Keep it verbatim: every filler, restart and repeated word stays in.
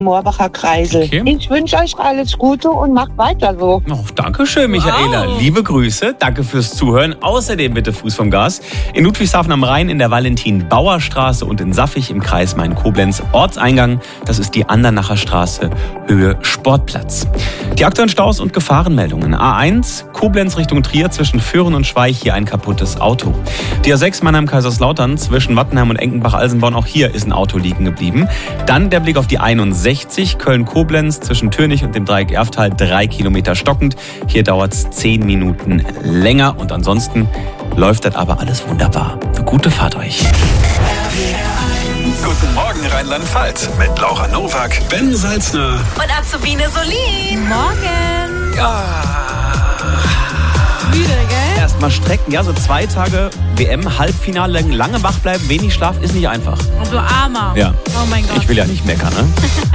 Moorbacher Kreisel. Okay. Ich wünsche euch alles Gute und macht weiter so. Oh, danke schön, Michaela. Wow. Liebe Grüße. Danke fürs Zuhören. Außerdem bitte Fuß vom Gas. In Ludwigshafen am Rhein in der Valentin-Bauer-Straße und in Saffig im Kreis Main-Koblenz. Ortseingang, das ist die Andernacher Straße, Höhe Sportplatz. Die aktuellen Staus und Gefahrenmeldungen. A eins, Koblenz Richtung Trier zwischen Föhren und Schweich, hier ein kaputtes Auto. Die A sechs Mannheim-Kaiserslautern zwischen Wattenheim und Enkenbach-Alsenborn, auch hier ist ein Auto liegen geblieben. Dann der Blick auf die einundsechzig, Köln-Koblenz zwischen Türnich und dem Dreieck Erftal, drei Kilometer stockend. Hier dauert es zehn Minuten länger und ansonsten läuft das aber alles wunderbar. Eine gute Fahrt euch. Guten Morgen Rheinland-Pfalz mit Laura Nowak, Ben Salzner Und Azubine Solin. Morgen. Ja. Müde, gell? Erstmal strecken, ja, so zwei Tage W M-Halbfinale, lange wach bleiben, wenig Schlaf ist nicht einfach. Oh, du Armer. Ja. Oh mein Gott. Ich will ja nicht meckern, ne?